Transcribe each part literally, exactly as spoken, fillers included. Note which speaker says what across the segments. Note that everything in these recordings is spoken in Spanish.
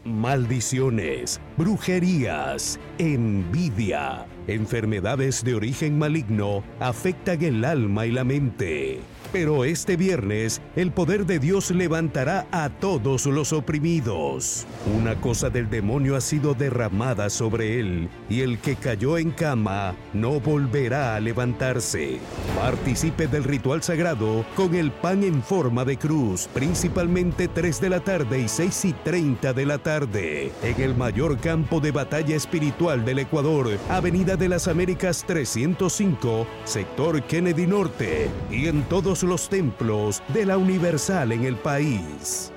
Speaker 1: Maldiciones, brujerías, envidia, enfermedades de origen maligno afectan el alma y la mente. Pero este viernes, el poder de Dios levantará a todos los oprimidos. Una cosa del demonio ha sido derramada sobre él, y el que cayó en cama no volverá a levantarse. Participe del ritual sagrado con el pan en forma de cruz, principalmente tres de la tarde y seis y treinta de la tarde, en el mayor campo de batalla espiritual del Ecuador, Avenida de las Américas trescientos cinco, sector Kennedy Norte, y en todos los templos de la Universal en el país.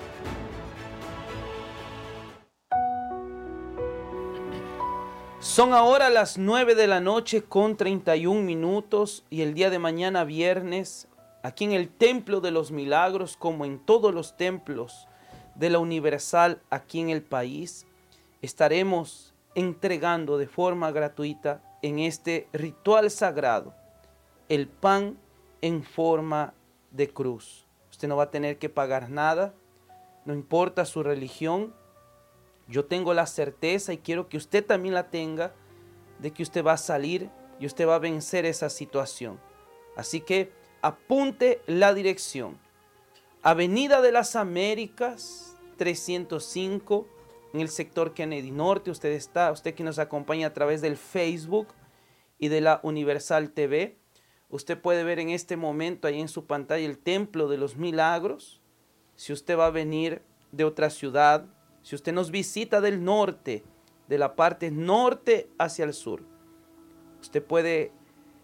Speaker 2: Son ahora las nueve de la noche con treinta y un minutos y el día de mañana viernes, aquí en el Templo de los Milagros, como en todos los templos de la Universal aquí en el país, estaremos entregando de forma gratuita en este ritual sagrado el pan en forma de cruz. Usted no va a tener que pagar nada, no importa su religión. Yo tengo la certeza y quiero que usted también la tenga de que usted va a salir y usted va a vencer esa situación. Así que apunte la dirección. Avenida de las Américas trescientos cinco en el sector Kennedy Norte. Usted está, usted que nos acompaña a través del Facebook y de la Universal T V. Usted puede ver en este momento ahí en su pantalla el Templo de los Milagros. Si usted va a venir de otra ciudad, si usted nos visita del norte, de la parte norte hacia el sur, usted puede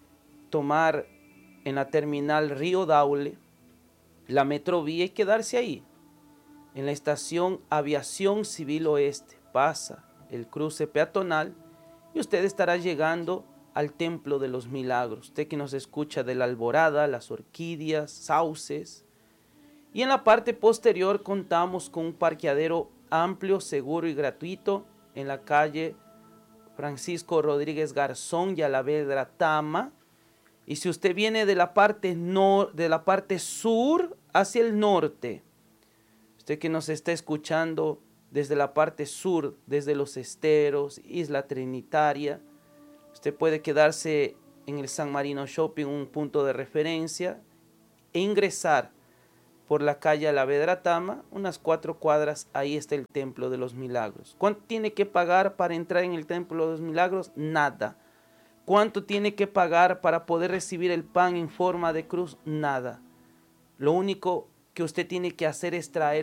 Speaker 2: tomar en la terminal Río Daule la Metrovía y quedarse ahí. En la estación Aviación Civil Oeste pasa el cruce peatonal y usted estará llegando al Templo de los Milagros. Usted que nos escucha de la Alborada, las Orquídeas, Sauces. Y en la parte posterior contamos con un parqueadero amplio, seguro y gratuito en la calle Francisco Rodríguez Garzón y Alavedra Tama. Y si usted viene de la parte nor de la parte sur hacia el norte, usted que nos está escuchando desde la parte sur, desde Los Esteros, Isla Trinitaria, usted puede quedarse en el San Marino Shopping, un punto de referencia, e ingresar por la calle Alavedra Tama, unas cuatro cuadras, ahí está el Templo de los Milagros. ¿Cuánto tiene que pagar para entrar en el Templo de los Milagros? Nada. ¿Cuánto tiene que pagar para poder recibir el pan en forma de cruz? Nada. Lo único que usted tiene que hacer es traer